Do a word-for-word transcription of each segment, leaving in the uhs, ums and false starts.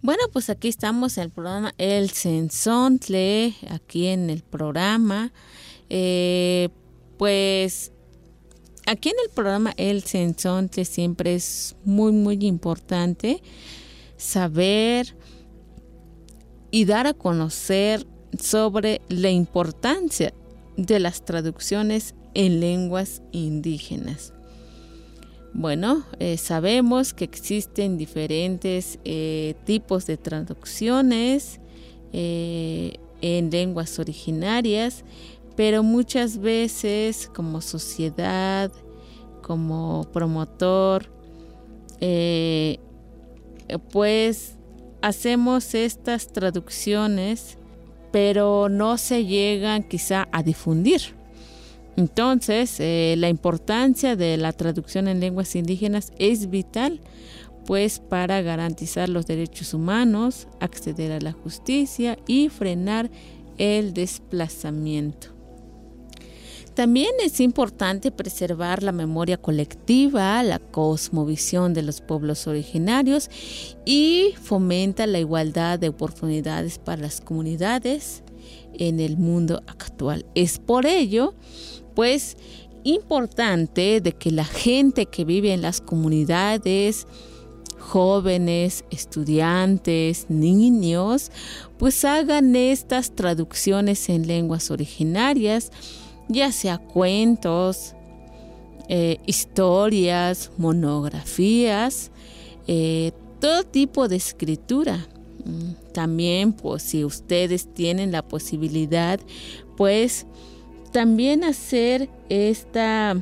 Bueno, pues aquí estamos en el programa El Cenzontle, aquí en el programa. Eh, pues aquí en el programa El Cenzontle siempre es muy, muy importante saber y dar a conocer sobre la importancia de las traducciones en lenguas indígenas. Bueno, eh, sabemos que existen diferentes eh, tipos de traducciones eh, en lenguas originarias, pero muchas veces como sociedad, como promotor, eh, pues hacemos estas traducciones, pero no se llegan quizá a difundir. Entonces, eh, la importancia de la traducción en lenguas indígenas es vital, pues para garantizar los derechos humanos, acceder a la justicia y frenar el desplazamiento. También es importante preservar la memoria colectiva, la cosmovisión de los pueblos originarios y fomenta la igualdad de oportunidades para las comunidades en el mundo actual. Es por ello pues importante de que la gente que vive en las comunidades, jóvenes, estudiantes, niños, pues hagan estas traducciones en lenguas originarias, ya sea cuentos, eh, historias, monografías, eh, todo tipo de escritura. También, pues, si ustedes tienen la posibilidad, pues también hacer esta,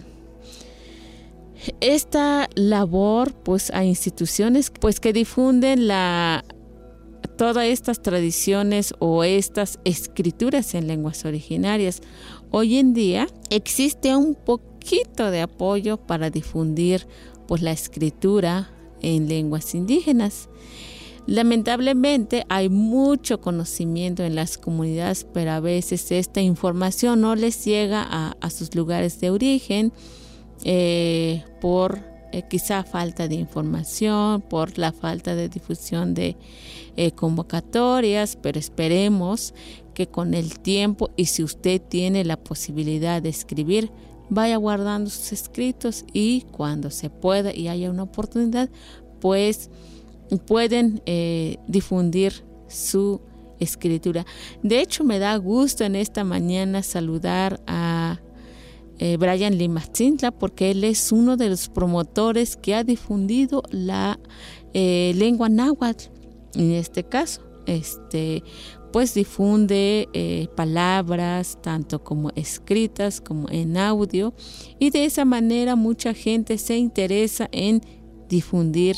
esta labor pues a instituciones pues que difunden la, todas estas tradiciones o estas escrituras en lenguas originarias. Hoy en día existe un poquito de apoyo para difundir pues la escritura en lenguas indígenas. Lamentablemente hay mucho conocimiento en las comunidades, pero a veces esta información no les llega a, a sus lugares de origen eh, por eh, quizá falta de información, por la falta de difusión de eh, convocatorias, pero esperemos que con el tiempo y si usted tiene la posibilidad de escribir, vaya guardando sus escritos y cuando se pueda y haya una oportunidad, pues pueden eh, difundir su escritura. De hecho, me da gusto en esta mañana saludar a eh, Brian Limatzintla, porque él es uno de los promotores que ha difundido la eh, lengua náhuatl. En este caso, este, pues difunde eh, palabras tanto como escritas como en audio, y de esa manera mucha gente se interesa en difundir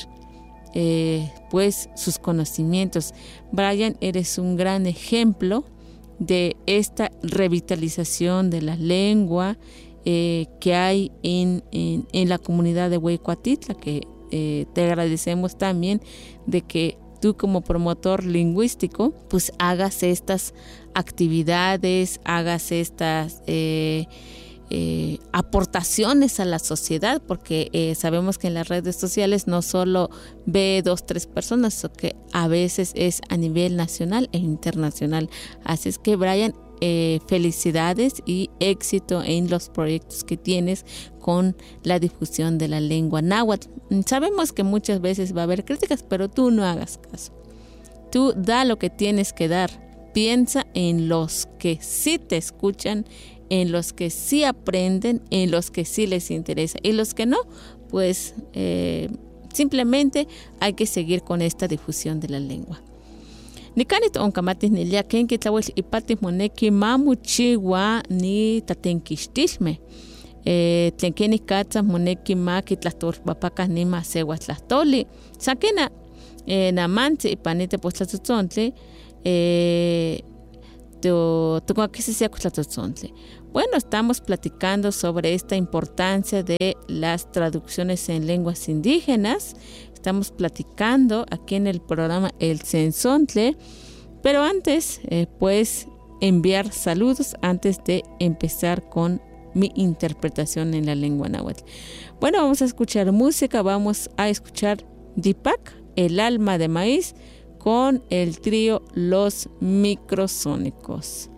Eh, pues sus conocimientos. Brian, eres un gran ejemplo de esta revitalización de la lengua eh, que hay en, en, en la comunidad de Huehuatitla, que eh, te agradecemos también de que tú como promotor lingüístico pues hagas estas actividades, hagas estas eh, Eh, aportaciones a la sociedad, porque eh, sabemos que en las redes sociales no solo ve dos, tres personas, sino que a veces es a nivel nacional e internacional. Así es que, Brian, eh, felicidades y éxito en los proyectos que tienes con la difusión de la lengua náhuatl. Sabemos que muchas veces va a haber críticas, pero tú no hagas caso. Tú da lo que tienes que dar. Piensa en los que sí te escuchan, en los que sí aprenden, en los que sí les interesa, y los que no, pues eh, simplemente hay que seguir con esta difusión de la lengua. Nikanit onkamatis nilia kenki tlawel ipatis moneki mamuchiwa ni tatenkixtilme. Eh, tlenkeni katzas moneki ma kitlahtolpapakas nima sewa tlahtoli. Sakena eh, namantzi ipanite postlatzotzontle eh, Bueno, estamos platicando sobre esta importancia de las traducciones en lenguas indígenas. Estamos platicando aquí en el programa El Cenzontle, pero antes, eh, pues, enviar saludos antes de empezar con mi interpretación en la lengua náhuatl. Bueno, vamos a escuchar música, vamos a escuchar Dipak, El alma de maíz, con el trío Los Microsónicos.